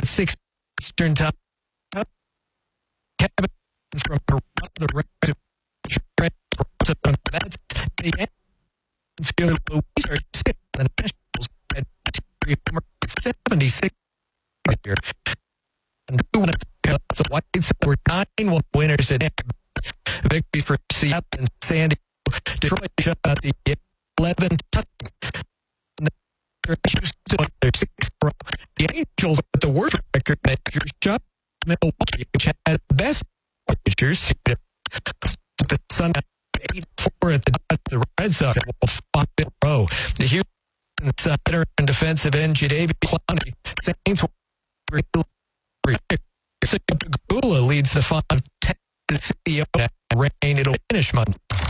at 6 Eastern Time. Kevin from around the rest that's the end. Field Louise are 6. The Nationals at 76 here. And the Whites were 9-1 winners at end. Victories for Seattle and San Diego. Detroit shut out the 11. The Angels with the worst record measures shut Milwaukee, which has the best measures. The Sun 8-4 at the Red Sox will 5 in a row. The Houston veteran and defensive end Jadeveon Clowney. Saints Pagula leads the 5-10 CEO rain. It'll finish Monday.